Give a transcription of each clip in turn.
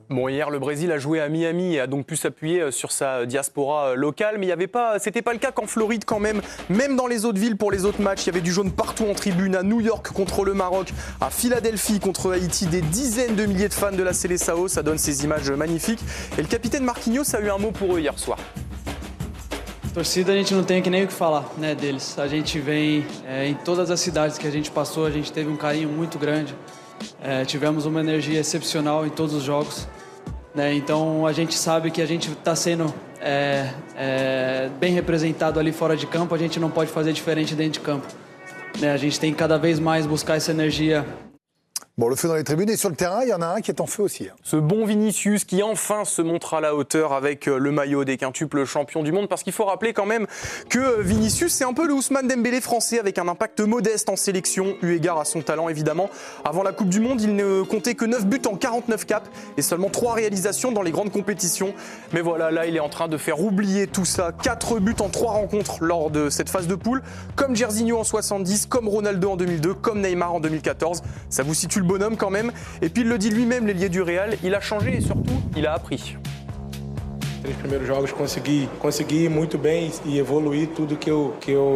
Bon, hier, le Brésil a joué à Miami et a donc pu s'appuyer sur sa diaspora locale. Mais c'était pas le cas qu'en Floride quand même. Même dans les autres villes, pour les autres matchs, il y avait du jaune partout en tribune. À New York contre le Maroc, à Philadelphie contre Haïti, des dizaines de milliers de fans de la Seleção. Ça donne ces images magnifiques. Et le capitaine Marquinhos a eu un mot pour eux hier soir. Torcida, a gente não tem que nem o que falar, né, deles. A gente vem em todas as cidades que a gente passou, a gente teve carinho muito grande. Tivemos uma energia excepcional em todos os jogos. Né? Então a gente sabe que a gente está sendo bem representado ali fora de campo, a gente não pode fazer diferente dentro de campo. Né? A gente tem que cada vez mais buscar essa energia. Bon, le feu dans les tribunes et sur le terrain, il y en a un qui est en feu aussi. Ce bon Vinicius qui enfin se montre à la hauteur avec le maillot des quintuples champions du monde. Parce qu'il faut rappeler quand même que Vinicius, c'est un peu le Ousmane Dembélé français avec un impact modeste en sélection, eu égard à son talent évidemment. Avant la Coupe du Monde, il ne comptait que 9 buts en 49 caps et seulement 3 réalisations dans les grandes compétitions. Mais voilà, là il est en train de faire oublier tout ça. 4 buts en 3 rencontres lors de cette phase de poule. Comme Jairzinho en 70, comme Ronaldo en 2002, comme Neymar en 2014. Ça vous situe le bonhomme quand même. Et puis il le dit lui-même, l'ailier du Real, il a changé et surtout, il a appris. Três primeiros jogos consegui ir muito bem e evoluir tudo que eu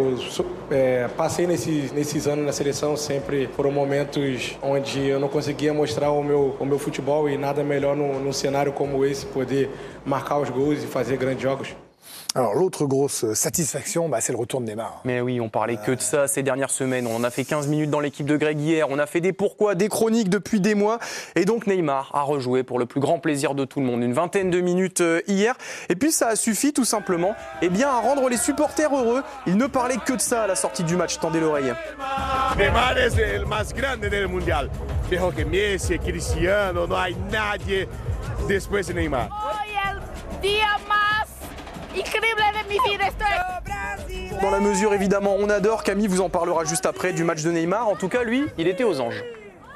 passei nesses anos na seleção. Sempre foram momentos onde eu não conseguia mostrar o meu futebol e nada melhor num cenário como esse, poder marcar os gols e fazer grandes jogos. Alors l'autre grosse satisfaction, c'est le retour de Neymar. Mais oui, on parlait que de ça ces dernières semaines. On en a fait 15 minutes dans l'équipe de Greg hier. On a fait des pourquoi, des chroniques depuis des mois. Et donc Neymar a rejoué pour le plus grand plaisir de tout le monde. Une vingtaine de minutes hier. Et puis ça a suffi tout simplement à rendre les supporters heureux. Il ne parlait que de ça à la sortie du match. Tendez l'oreille. Neymar es el más grande del mundial. Mejor que Messi, Cristiano, no hay nadie después de Neymar. Hoy el día más incroyable de mi vida, Dans la mesure, évidemment, on adore. Camille vous en parlera juste après du match de Neymar. En tout cas, lui, il était aux anges.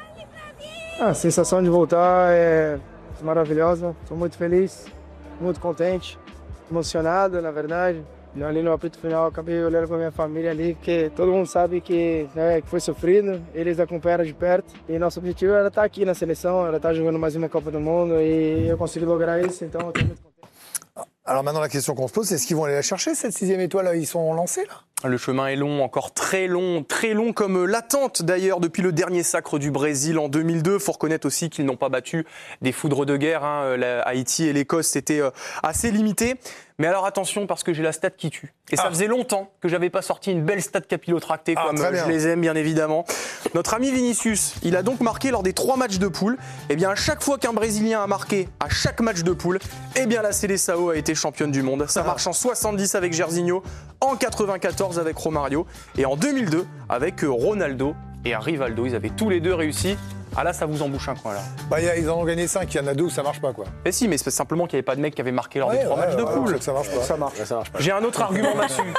A sensação de voltar é maravilhosa. Estou muito feliz, muito contente, emocionado, na verdade. Ali no apito final, acabei olhando com a minha família ali, porque todo mundo sabe que foi sofrido, eles acompanharam de perto. E nosso objetivo era estar aqui na seleção, era estar jogando mais uma Copa do Mundo e eu consegui lograr isso, então eu estou muito contente. Alors maintenant, la question qu'on se pose, c'est est-ce qu'ils vont aller la chercher, cette 6e étoile? Ils sont lancés, là? Le chemin est long, encore très long comme l'attente d'ailleurs depuis le dernier sacre du Brésil en 2002. Il faut reconnaître aussi qu'ils n'ont pas battu des foudres de guerre. Haïti et l'Écosse, c'était assez limité. Mais alors attention, parce que j'ai la stat qui tue. Et ça faisait longtemps que j'avais pas sorti une belle stat capillotractée comme je les aime bien évidemment. Notre ami Vinicius, il a donc marqué lors des 3 matchs de poule. Et bien à chaque fois qu'un Brésilien a marqué à chaque match de poule, eh bien la Seleção a été championne du monde. Ça marche en 70 avec Jairzinho, en 94 avec Romario et en 2002 avec Ronaldo et Rivaldo. Ils avaient tous les deux réussi. Ah là, ça vous embouche un coin là. Ils en ont gagné 5, il y en a 2 où ça marche pas quoi. Mais si, mais c'est simplement qu'il n'y avait pas de mec qui avait marqué lors des 3 matchs de poule. Ça marche pas. Ça marche. J'ai un autre argument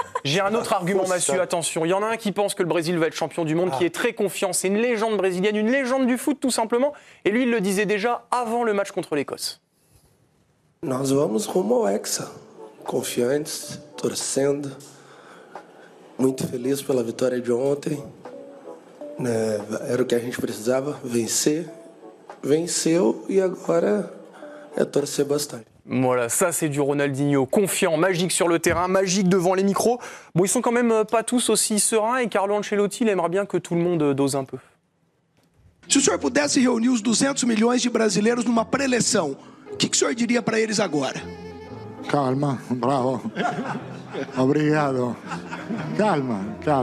Massu. Attention, il y en a un qui pense que le Brésil va être champion du monde, qui est très confiant. C'est une légende brésilienne, une légende du foot tout simplement. Et lui, il le disait déjà avant le match contre l'Écosse. Nós vamos rumo ao Hexa, confiantes, torcendo, muito feliz pela vitória de ontem. Era o que a gente precisava, vencer. Venceu e agora é torcer bastante. Voilà, ça c'est du Ronaldinho, confiant, magique sur le terrain, magique devant les micros. Bon, ils sont quand même pas tous aussi sereins et Carlo Ancelotti, il aimerait bien que tout le monde dose un peu. Se o senhor pudesse reunir os 200 milhões de brasileiros numa preleção, o que o senhor diria para eles agora? Calma, bravo. Obrigado. Calma.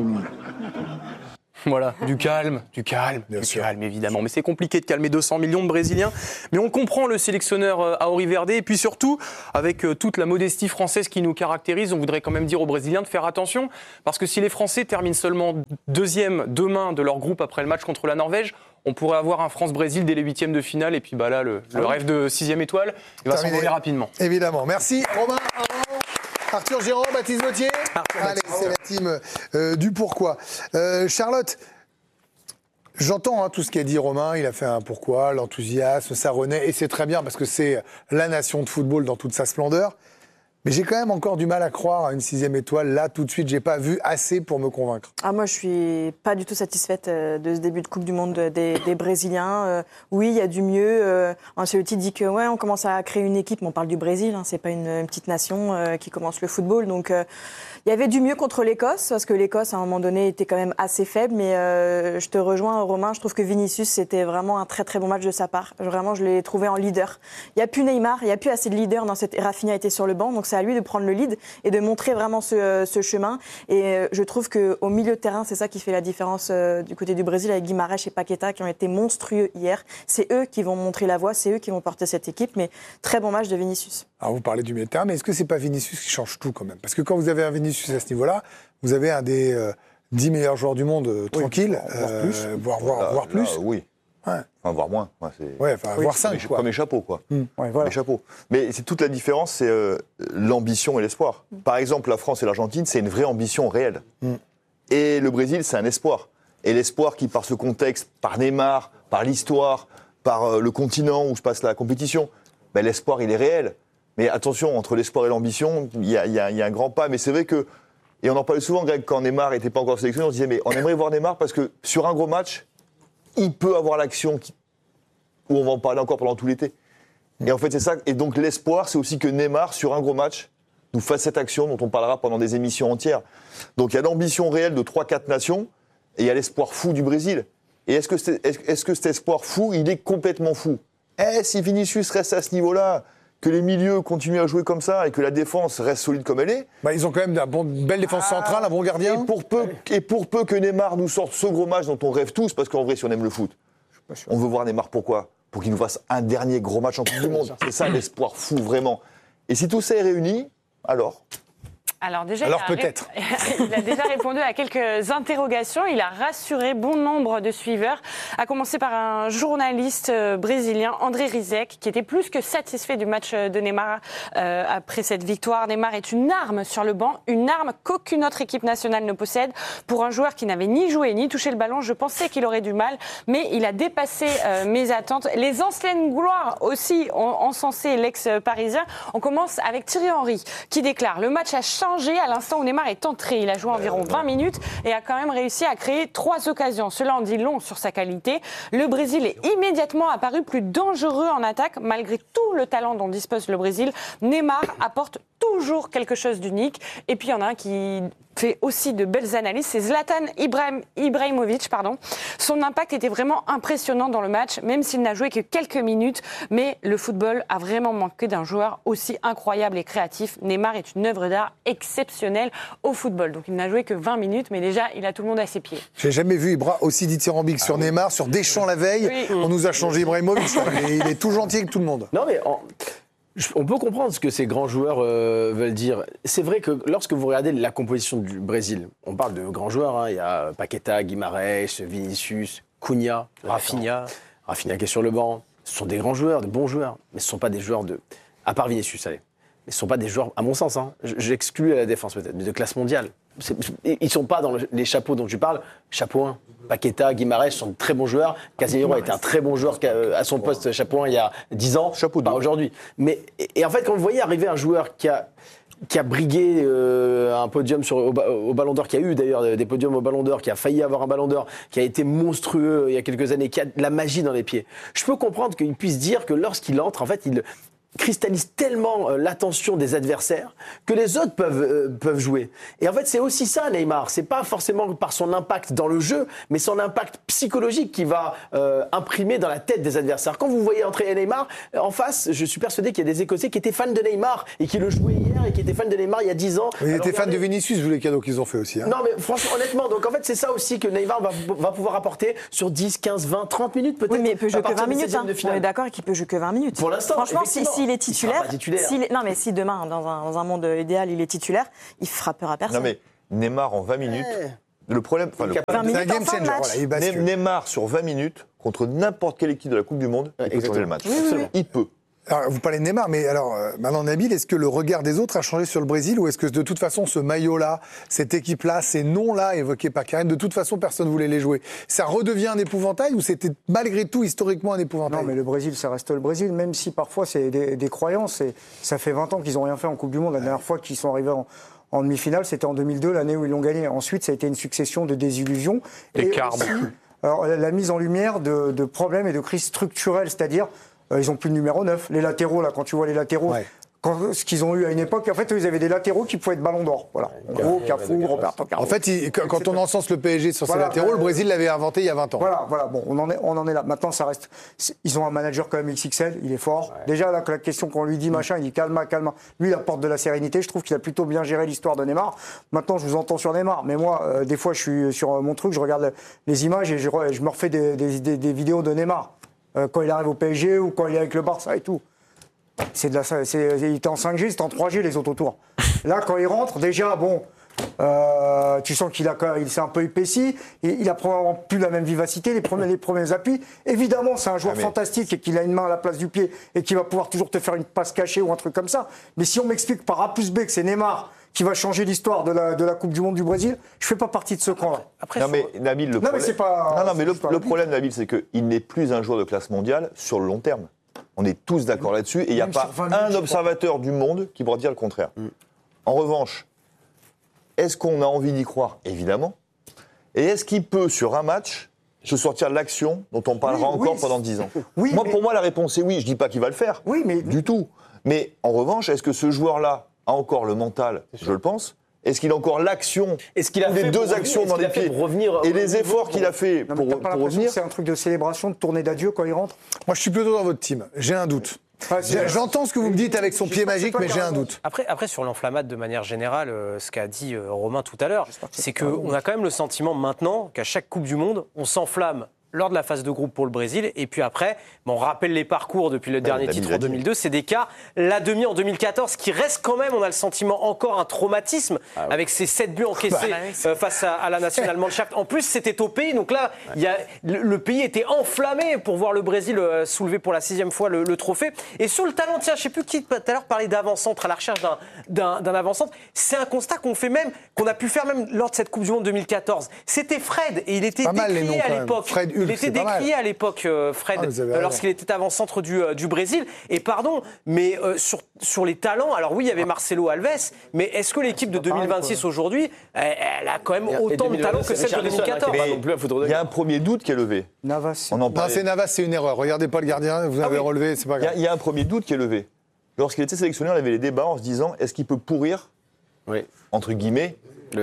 Voilà, du calme, évidemment. Mais c'est compliqué de calmer 200 millions de Brésiliens. Mais on comprend le sélectionneur Auri Verde. Et puis surtout, avec toute la modestie française qui nous caractérise, on voudrait quand même dire aux Brésiliens de faire attention. Parce que si les Français terminent seulement 2e demain de leur groupe après le match contre la Norvège, on pourrait avoir un France-Brésil dès les 8e de finale. Et puis là, le rêve de 6e étoile, il va s'envoler rapidement. Évidemment. Merci Romain. Arthur Girand, Baptiste Gauthier. Allez, c'est la team du pourquoi. Charlotte, j'entends tout ce qu'a dit Romain, il a fait un pourquoi, l'enthousiasme, ça renaît, et c'est très bien parce que c'est la nation de football dans toute sa splendeur. Mais j'ai quand même encore du mal à croire à une 6e étoile. Là, tout de suite, j'ai pas vu assez pour me convaincre. Moi, je suis pas du tout satisfaite de ce début de Coupe du Monde des Brésiliens. Oui, il y a du mieux. Ancelotti dit que on commence à créer une équipe. On parle du Brésil, c'est pas une petite nation qui commence le football. Donc, il y avait du mieux contre l'Écosse, parce que l'Écosse, à un moment donné, était quand même assez faible. Mais je te rejoins, Romain. Je trouve que Vinicius, c'était vraiment un très très bon match de sa part. Vraiment, je l'ai trouvé en leader. Il y a plus Neymar, il y a plus assez de leaders dans cette. Rafinha était sur le banc, donc c'est à lui de prendre le lead et de montrer vraiment ce chemin. Et je trouve qu'au milieu de terrain, c'est ça qui fait la différence du côté du Brésil, avec Guimarães et Paqueta qui ont été monstrueux hier. C'est eux qui vont montrer la voie, c'est eux qui vont porter cette équipe. Mais très bon match de Vinicius. Alors vous parlez du milieu de terrain, mais est-ce que c'est pas Vinicius qui change tout quand même? Parce que quand vous avez un Vinicius à ce niveau-là, vous avez un des 10 meilleurs joueurs du monde tranquille, voire plus. Là, oui. Ouais. Enfin, voire moins. Voire 5. Premier chapeau, quoi. Voilà. Chapeau. Mais c'est toute la différence, c'est l'ambition et l'espoir. Par exemple, la France et l'Argentine, c'est une vraie ambition réelle. Et le Brésil, c'est un espoir. Et l'espoir qui, par ce contexte, par Neymar, par l'histoire, par le continent où se passe la compétition, l'espoir, il est réel. Mais attention, entre l'espoir et l'ambition, il y a un grand pas. Mais c'est vrai que, et on en parlait souvent, Greg, quand Neymar n'était pas encore sélectionné, on se disait, mais on aimerait voir Neymar parce que sur un gros match, il peut avoir l'action où on va en parler encore pendant tout l'été. Et en fait, c'est ça. Et donc, l'espoir, c'est aussi que Neymar, sur un gros match, nous fasse cette action dont on parlera pendant des émissions entières. Donc, il y a l'ambition réelle de 3-4 nations et il y a l'espoir fou du Brésil. Et est-ce que cet espoir fou, il est complètement fou? Si Vinicius reste à ce niveau-là, que les milieux continuent à jouer comme ça et que la défense reste solide comme elle est. Ils ont quand même une belle défense centrale, un bon gardien. Et pour peu que Neymar nous sorte ce gros match dont on rêve tous, parce qu'en vrai, si on aime le foot, on veut voir Neymar pourquoi? Pour qu'il nous fasse un dernier gros match en Coupe du Monde. C'est ça l'espoir fou, vraiment. Et si tout ça est réuni, alors peut-être. Il a déjà répondu à quelques interrogations. Il a rassuré bon nombre de suiveurs, à commencer par un journaliste brésilien, André Rizek, qui était plus que satisfait du match de Neymar après cette victoire. Neymar est une arme sur le banc, une arme qu'aucune autre équipe nationale ne possède. Pour un joueur qui n'avait ni joué ni touché le ballon, je pensais qu'il aurait du mal, mais il a dépassé mes attentes. Les anciennes gloires aussi ont encensé l'ex-parisien. On commence avec Thierry Henry, qui déclare: le match a changé à l'instant où Neymar est entré. Il a joué environ 20 minutes et a quand même réussi à créer 3 occasions. Cela en dit long sur sa qualité. Le Brésil est immédiatement apparu plus dangereux en attaque. Malgré tout le talent dont dispose le Brésil, Neymar apporte toujours quelque chose d'unique. Et puis il y en a un qui fait aussi de belles analyses, c'est Zlatan Ibrahimovic. Son impact était vraiment impressionnant dans le match, même s'il n'a joué que quelques minutes. Mais le football a vraiment manqué d'un joueur aussi incroyable et créatif. Neymar est une œuvre d'art exceptionnelle au football. Donc il n'a joué que 20 minutes, mais déjà, il a tout le monde à ses pieds. J'ai jamais vu Ibra aussi dithyrambique sur Neymar, sur Deschamps la veille. Oui. On nous a changé Ibrahimovic. Il est tout gentil avec tout le monde. Non, mais on peut comprendre ce que ces grands joueurs veulent dire. C'est vrai que lorsque vous regardez la composition du Brésil, on parle de grands joueurs, il y a Paqueta, Guimarães, Vinicius, Cunha, Rafinha qui est sur le banc. Ce sont des grands joueurs, de bons joueurs, mais ce ne sont pas des joueurs à part Vinicius, allez. Mais ce ne sont pas des joueurs, à mon sens, j'exclus la défense peut-être, mais de classe mondiale. Ils ne sont pas dans les chapeaux dont tu parles. Chapeau 1. Paqueta, Guimarães sont de très bons joueurs. Casemiro a été un très bon joueur à son poste chapeau 1 il y a 10 ans. Chapeau 2. Pas aujourd'hui. Et en fait, quand vous voyez arriver un joueur qui a brigué un podium au Ballon d'Or, qui a eu d'ailleurs des podiums au Ballon d'Or, qui a failli avoir un Ballon d'Or, qui a été monstrueux il y a quelques années, qui a de la magie dans les pieds. Je peux comprendre qu'il puisse dire que lorsqu'il entre, en fait, il cristallise tellement l'attention des adversaires que les autres peuvent jouer. Et en fait, c'est aussi ça, Neymar. C'est pas forcément par son impact dans le jeu, mais son impact psychologique qui va imprimer dans la tête des adversaires. Quand vous voyez entrer Neymar, en face, je suis persuadé qu'il y a des Écossais qui étaient fans de Neymar et qui le jouaient hier et qui étaient fans de Neymar il y a 10 ans. Il était fan de Vinicius, vu les cadeaux qu'ils ont fait aussi. Non, mais franchement, honnêtement, donc en fait, c'est ça aussi que Neymar va pouvoir apporter sur 10, 15, 20, 30 minutes peut-être. Oui, mais il peut jouer que 20 minutes. On est d'accord qu'il peut jouer que 20 minutes. Pour l'instant, franchement, s'il est titulaire, non, mais si demain, dans un monde idéal, il est titulaire, il frappera personne. Non, mais Neymar en 20 minutes, le problème... c'est un game changer. Voilà, Neymar sur 20 minutes, contre n'importe quelle équipe de la Coupe du Monde, il peut changer le match. Oui. Il peut. Alors, vous parlez de Neymar, mais alors, maintenant, Nabil, est-ce que le regard des autres a changé sur le Brésil ou est-ce que de toute façon, ce maillot-là, cette équipe-là, ces noms-là évoqués par Karim, de toute façon, personne ne voulait les jouer? Ça redevient un épouvantail ou c'était malgré tout historiquement un épouvantail? Non, mais le Brésil, ça reste le Brésil, même si parfois c'est des croyances. Et ça fait 20 ans qu'ils n'ont rien fait en Coupe du Monde. La dernière fois qu'ils sont arrivés en demi-finale, c'était en 2002, l'année où ils l'ont gagné. Ensuite, ça a été une succession de désillusions. Et aussi, alors, la mise en lumière de problèmes et de crises structurelles, c'est-à-dire ils n'ont plus de numéro 9. Les latéraux, là, quand tu vois les latéraux, ce qu'ils ont eu à une époque, en fait, ils avaient des latéraux qui pouvaient être ballon d'or. Voilà. En gros, Cafu, Roberto Carlos. En fait, quand on encense le PSG sur ses latéraux, le Brésil l'avait inventé il y a 20 ans. Voilà. Bon, on en est là. Maintenant, ça reste. Ils ont un manager quand même XXL, il est fort. Ouais. Déjà, là, la question qu'on lui dit, machin, il dit calma. Lui, il apporte de la sérénité. Je trouve qu'il a plutôt bien géré l'histoire de Neymar. Maintenant, je vous entends sur Neymar. Mais moi, des fois, je suis sur mon truc, je regarde les images et je me refais des vidéos de Neymar. Quand il arrive au PSG ou quand il est avec le Barça et tout. Il était en 5G, c'était en 3G les autres autour. Là, quand il rentre, déjà, bon, tu sens qu'il s'est un peu épaissi, il a probablement plus la même vivacité, les premiers appuis. Évidemment, c'est un joueur fantastique et qu'il a une main à la place du pied et qu'il va pouvoir toujours te faire une passe cachée ou un truc comme ça. Mais si on m'explique par A plus B que c'est Neymar qui va changer l'histoire de la Coupe du Monde du Brésil, je fais pas partie de ce camp-là. Non mais Nabil, le problème, Nabil, c'est qu'il n'est plus un joueur de classe mondiale sur le long terme. On est tous d'accord là-dessus et il n'y a pas un observateur du monde qui pourra dire le contraire. En revanche, est-ce qu'on a envie d'y croire? Évidemment. Et est-ce qu'il peut, sur un match, se sortir de l'action dont on parlera encore pendant 10 ans? Pour moi, la réponse est oui. Je ne dis pas qu'il va le faire. Du tout. Mais en revanche, est-ce que ce joueur-là a encore le mental? Je le pense. Est-ce qu'il a encore l'action? Est-ce qu'il a les deux actions dans les pieds? Et les efforts qu'il a fait pour revenir? C'est un truc de célébration, de tournée d'adieu quand il rentre? Moi, je suis plutôt dans votre team. J'ai un doute. J'entends ce que vous me dites avec son pied magique, mais j'ai un doute. Après sur l'enflammade, de manière générale, ce qu'a dit Romain tout à l'heure, c'est qu'on a quand même le sentiment maintenant qu'à chaque Coupe du Monde, on s'enflamme lors de la phase de groupe pour le Brésil. Et puis après, on rappelle les parcours depuis le dernier titre en 2002. C'est des cas, la demi en 2014, qui reste quand même, on a le sentiment, encore un traumatisme avec ces 7 buts encaissés face à la Nationale Mannschaft. En plus, c'était au pays. Donc là, le pays était enflammé pour voir le Brésil soulever pour la 6e fois le trophée. Et sur le talent, tiens, je ne sais plus qui tout à l'heure parlait d'avant-centre, à la recherche d'un avant-centre. C'est un constat qu'on a pu faire même lors de cette Coupe du Monde 2014. C'était Fred, et il était décrié à l'époque. Il était décrié à l'époque, Fred, lorsqu'il était avant-centre du Brésil. Et pardon, mais sur les talents, alors oui, il y avait Marcelo Alves, mais est-ce que l'équipe de 2026 aujourd'hui, elle a quand même autant de talent que celle de 2014? Il y a un premier doute qui est levé. Navas. C'est Navas, c'est une erreur. Regardez pas le gardien, vous avez relevé, c'est pas grave. Il y a un premier doute qui est levé. Lorsqu'il était sélectionné, on avait les débats en se disant, est-ce qu'il peut pourrir, entre guillemets,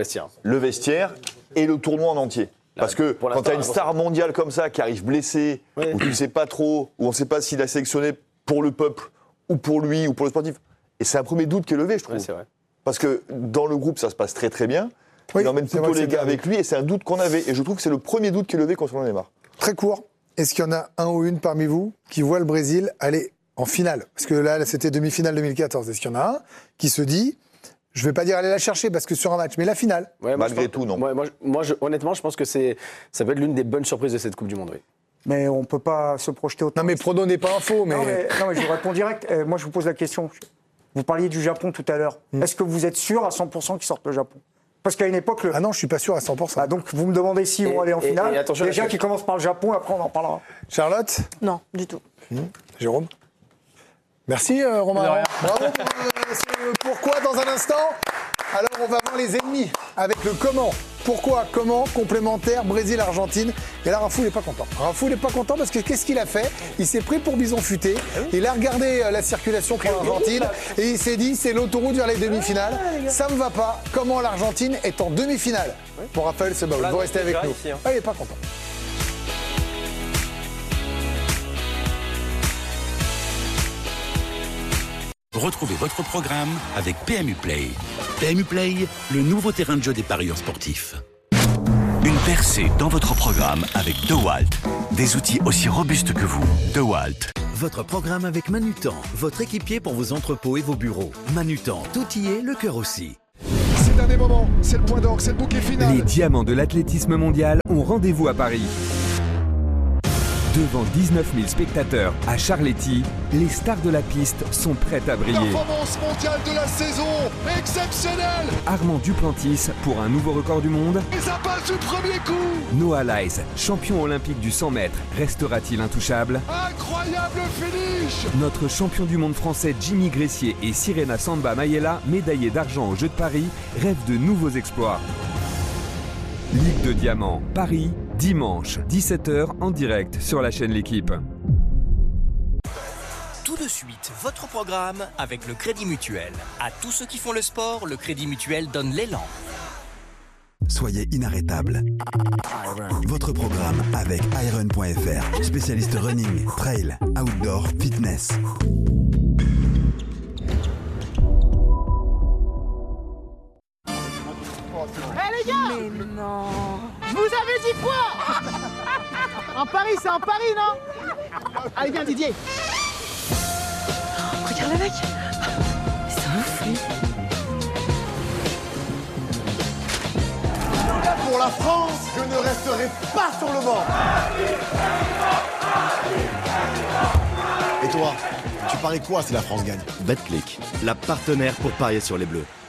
le vestiaire et le tournoi en entier? Parce que quand tu as une star mondiale comme ça qui arrive blessée, où tu ne sais pas trop, où on ne sait pas s'il a sélectionné pour le peuple, ou pour lui, ou pour le sportif, et c'est un premier doute qui est levé, je trouve. C'est vrai. Parce que dans le groupe, ça se passe très très bien. Il emmène plutôt les gars avec lui, et c'est un doute qu'on avait. Et je trouve que c'est le premier doute qui est levé concernant Neymar. Très court, est-ce qu'il y en a un ou une parmi vous qui voit le Brésil aller en finale? Parce que là, c'était demi-finale 2014. Est-ce qu'il y en a un qui se dit... Je ne vais pas dire aller la chercher parce que sur un match, mais la finale. Malgré tout, non. Honnêtement, je pense que ça peut être l'une des bonnes surprises de cette Coupe du Monde. Oui. Mais on ne peut pas se projeter autant. Non, mais prono n'est pas un faux. Mais... Non, mais je vous réponds direct. Moi, je vous pose la question. Vous parliez du Japon tout à l'heure. Est-ce que vous êtes sûr à 100% qu'ils sortent le Japon? Parce qu'à une époque... Ah non, je ne suis pas sûr à 100%. Donc, vous me demandez s'ils vont aller en finale. Déjà qui commencent par le Japon, après on en parlera. Charlotte? Non, du tout. Jérôme? Merci Romain. Bravo pour ce pourquoi dans un instant. Alors on va voir les ennemis avec le comment. Pourquoi, comment, complémentaire, Brésil-Argentine. Et là Rafou il n'est pas content. Rafou il n'est pas content parce que qu'est-ce qu'il a fait? Il s'est pris pour bison futé. Il a regardé la circulation pour l'Argentine et il s'est dit c'est l'autoroute vers les demi-finales. Ça me va pas. Comment l'Argentine est en demi-finale? Pour Raphaël Sebaoui. Vous restez avec nous. Il n'est pas content. Retrouvez votre programme avec PMU Play. PMU Play, le nouveau terrain de jeu des parieurs sportifs. Une percée dans votre programme avec DeWalt. Des outils aussi robustes que vous. DeWalt. Votre programme avec Manutan, votre équipier pour vos entrepôts et vos bureaux. Manutan, tout y est, le cœur aussi. C'est un des moments, c'est le point d'orgue, c'est le bouquet final. Les diamants de l'athlétisme mondial ont rendez-vous à Paris. Devant 19 000 spectateurs à Charletti, les stars de la piste sont prêtes à briller. Performance mondiale de la saison, exceptionnelle. Armand Duplantis pour un nouveau record du monde. Et ça passe du premier coup. Noah Lyles, champion olympique du 100 mètres, restera-t-il intouchable? Incroyable finish. Notre champion du monde français Jimmy Gressier et Sirena Samba Mayela, médaillés d'argent aux Jeux de Paris, rêvent de nouveaux exploits. Ligue de Diamant, Paris, dimanche, 17h en direct sur la chaîne L'Équipe. Tout de suite, votre programme avec le Crédit Mutuel. À tous ceux qui font le sport, le Crédit Mutuel donne l'élan. Soyez inarrêtable. Votre programme avec Iron.fr, spécialiste running, trail, outdoor, fitness. Les gars! Mais non! Je vous avais dit quoi? Un pari, c'est un pari, non? Allez, viens, Didier! Regarde le mec! C'est un ouf, lui! Pour la France, je ne resterai pas sur le banc! Et toi, tu paries quoi si la France gagne? Betclic, la partenaire pour parier sur les Bleus.